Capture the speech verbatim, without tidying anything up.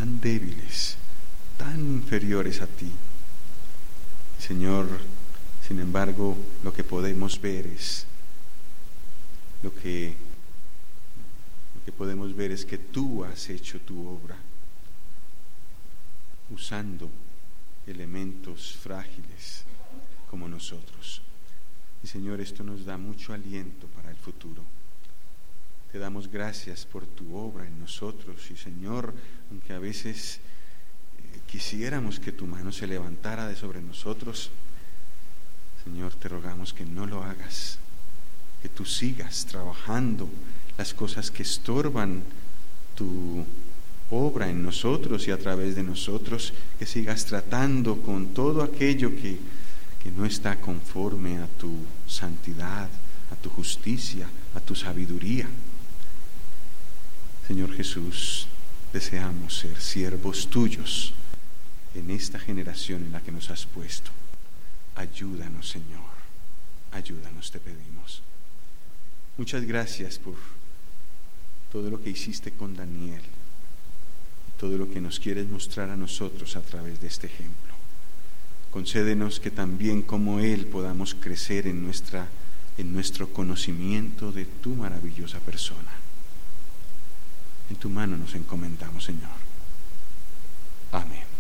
tan débiles, tan inferiores a ti. Señor, sin embargo, lo que podemos ver es lo que, lo que podemos ver es que tú has hecho tu obra usando elementos frágiles como nosotros. Y Señor, esto nos da mucho aliento para el futuro. Te damos gracias por tu obra en nosotros y Señor, aunque a veces eh, quisiéramos que tu mano se levantara de sobre nosotros, Señor, te rogamos que no lo hagas, que tú sigas trabajando las cosas que estorban tu obra en nosotros y a través de nosotros, que sigas tratando con todo aquello que, que no está conforme a tu santidad, a tu justicia, a tu sabiduría. Señor Jesús, deseamos ser siervos tuyos en esta generación en la que nos has puesto. Ayúdanos, Señor, ayúdanos, te pedimos. Muchas gracias por todo lo que hiciste con Daniel, todo lo que nos quieres mostrar a nosotros a través de este ejemplo. Concédenos que también como él podamos crecer en nuestra, en nuestro conocimiento de tu maravillosa persona. En tu mano nos encomendamos, Señor. Amén.